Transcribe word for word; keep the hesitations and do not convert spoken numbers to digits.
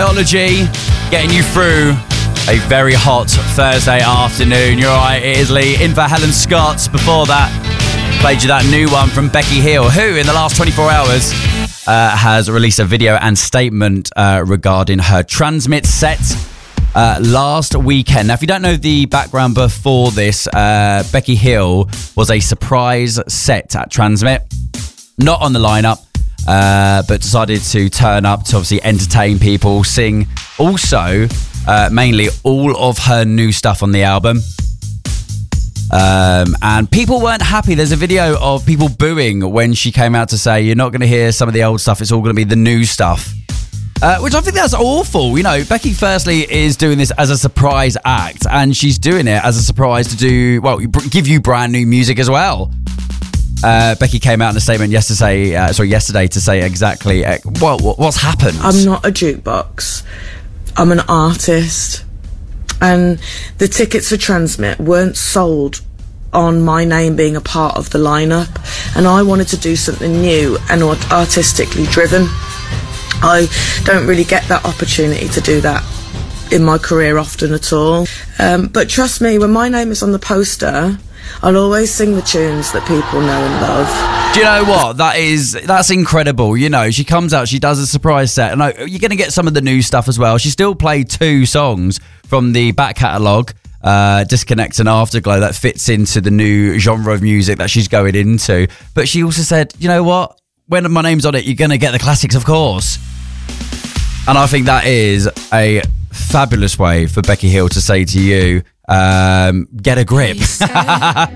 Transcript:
Technology, getting you through a very hot Thursday afternoon. You're right, it is Lee. In for Helen Scott. Before that, played you that new one from Becky Hill, who in the last twenty-four hours uh, has released a video and statement uh, regarding her Transmit set uh, last weekend. Now, if you don't know the background before this, uh, Becky Hill was a surprise set at Transmit, not on the lineup. Uh, but decided to turn up to obviously entertain people, sing also uh, mainly all of her new stuff on the album. Um, and people weren't happy. There's a video of people booing when she came out to say, you're not going to hear some of the old stuff, it's all going to be the new stuff. Uh, which I think that's awful. You know, Becky firstly is doing this as a surprise act, and she's doing it as a surprise to do, well, give you brand new music as well. Uh, Becky came out in a statement yesterday, uh, sorry, yesterday to say exactly uh, what, what what's happened. I'm not a jukebox. I'm an artist, and the tickets for Transmit weren't sold on my name being a part of the lineup, and I wanted to do something new and artistically driven. I don't really get that opportunity to do that in my career often at all. Um, but trust me, when my name is on the poster, I'll always sing the tunes that people know and love. Do you know what? That is, that's incredible. You know, she comes out, she does a surprise set, and you're going to get some of the new stuff as well. She still played two songs from the back catalogue, uh, Disconnect and Afterglow, that fits into the new genre of music that she's going into. But she also said, you know what? When my name's on it, you're going to get the classics, of course. And I think that is a fabulous way for Becky Hill to say to you, um, get a grip.